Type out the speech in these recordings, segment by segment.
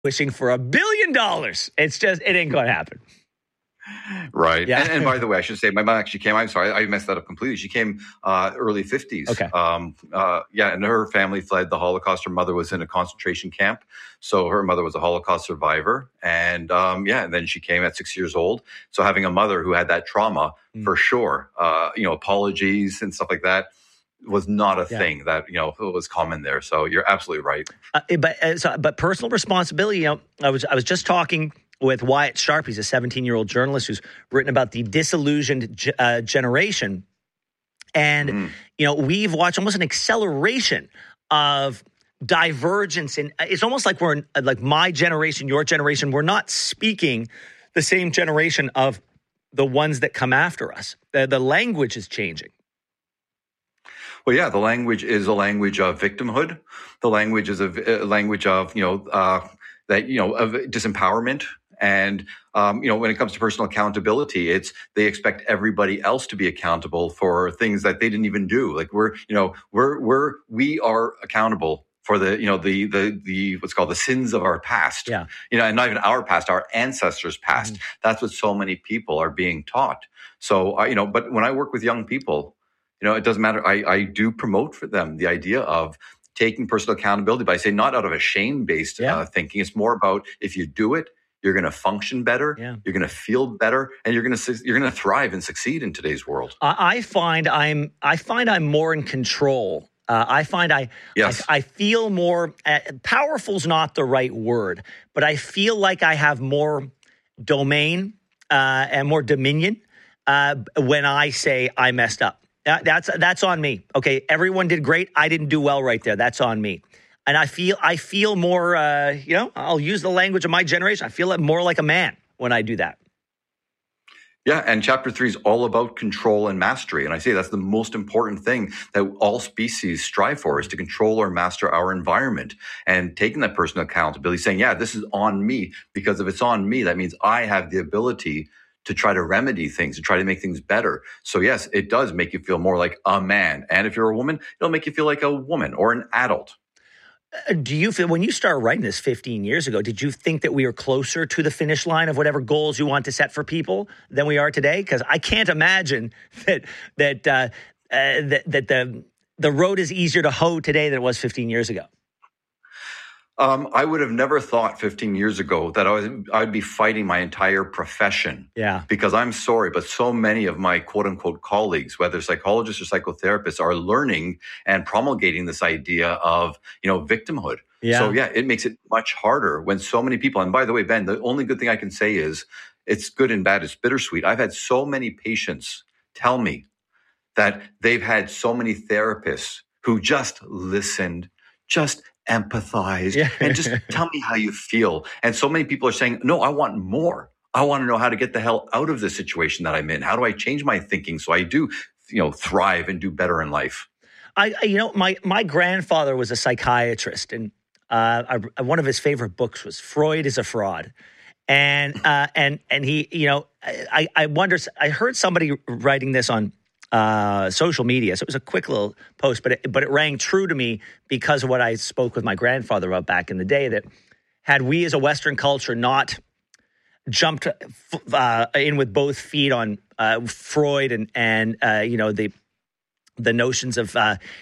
wishing for $1 billion. It's just, it ain't going to happen. Right. Yeah. And by the way, I should say my mom actually came, I'm sorry, I messed that up completely. She came early 50s. Okay. And her family fled the Holocaust. Her mother was in a concentration camp. So her mother was a Holocaust survivor. And and then she came at 6 years old. So having a mother who had that trauma, for sure, apologies and stuff like that was not a thing that, was common there. So you're absolutely right. But personal responsibility, I was just talking with Wyatt Sharp. He's a 17-year-old journalist who's written about the disillusioned generation. And, we've watched almost an acceleration of divergence. And it's almost like we're like my generation, your generation, we're not speaking the same generation of the ones that come after us. The language is changing. Well, yeah, the language is a language of victimhood. The language is a language of, of disempowerment. And, when it comes to personal accountability, they expect everybody else to be accountable for things that they didn't even do. Like we are accountable for the what's called the sins of our past. Yeah. And not even our past, our ancestors' past. That's what so many people are being taught. So, but when I work with young people, it doesn't matter. I do promote for them the idea of taking personal accountability, but I say not out of a shame-based thinking. It's more about if you do it, you're going to function better. Yeah. You're going to feel better, and you're going to thrive and succeed in today's world. I find I'm more in control. I find I feel more. Powerful's not the right word, but I feel like I have more domain and more dominion when I say I messed up. That's on me. Okay, everyone did great. I didn't do well right there. That's on me. And I feel more, I'll use the language of my generation. I feel more like a man when I do that. Yeah, and chapter 3 is all about control and mastery. And I say that's the most important thing that all species strive for, is to control or master our environment. And taking that personal accountability, saying, yeah, this is on me, because if it's on me, that means I have the ability to try to remedy things, to try to make things better. So yes, it does make you feel more like a man. And if you're a woman, it'll make you feel like a woman or an adult. Do you feel, when you started writing this 15 years ago, did you think that we were closer to the finish line of whatever goals you want to set for people than we are today? Because I can't imagine that the road is easier to hoe today than it was 15 years ago. I would have never thought 15 years ago that I'd be fighting my entire profession. Yeah. Because I'm sorry, but so many of my quote unquote colleagues, whether psychologists or psychotherapists, are learning and promulgating this idea of, victimhood. Yeah. So yeah, it makes it much harder when so many people, and by the way, Ben, the only good thing I can say is it's good and bad. It's bittersweet. I've had so many patients tell me that they've had so many therapists who just listened, just empathized, and just tell me how you feel. And so many people are saying, no, I want more. I want to know how to get the hell out of the situation that I'm in. How do I change my thinking so I do, thrive and do better in life? My grandfather was a psychiatrist, and one of his favorite books was Freud is a Fraud. And he, I wonder, I heard somebody writing this on social media. So it was a quick little post, but it rang true to me because of what I spoke with my grandfather about back in the day, that had we as a Western culture not jumped in with both feet on Freud and the notions of,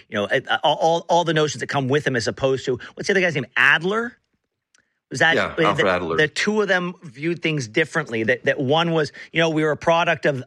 all the notions that come with him, as opposed to, what's the other guy's name? Adler? Was that Alfred Adler? The two of them viewed things differently. That one was, we were a product of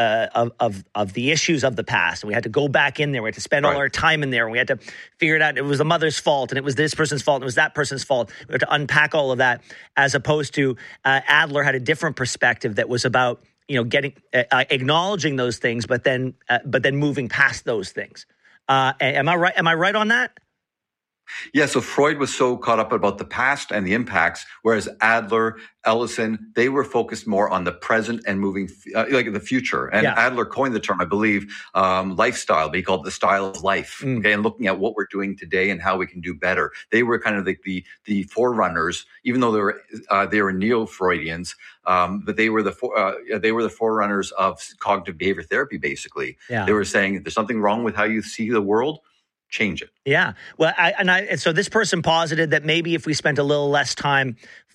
the issues of the past, and we had to go back in there. We had to spend all our time in there, and we had to figure it out. It was the mother's fault, and it was this person's fault, and it was that person's fault. We had to unpack all of that, as opposed to Adler had a different perspective that was about getting acknowledging those things, but then moving past those things. Am I right? Am I right on that? Yeah, so Freud was so caught up about the past and the impacts, whereas Adler, Ellison, they were focused more on the present and moving, like the future. And Adler coined the term, I believe, lifestyle, but he called it the style of life. Okay, and looking at what we're doing today and how we can do better. They were kind of the forerunners, even though they were neo-Freudians, but they were the forerunners of cognitive behavior therapy. Basically, they were saying if there's something wrong with how you see the world, change it. Yeah. Well, and so this person posited that maybe if we spent a little less time